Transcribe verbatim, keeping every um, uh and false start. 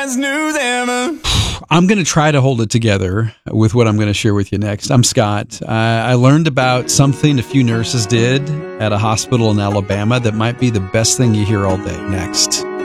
best news ever. I'm going to try to hold it together with what I'm going to share with you next. I'm Scott. Uh, I learned about something a few nurses did at a hospital in Alabama that might be the best thing you hear all day. Next.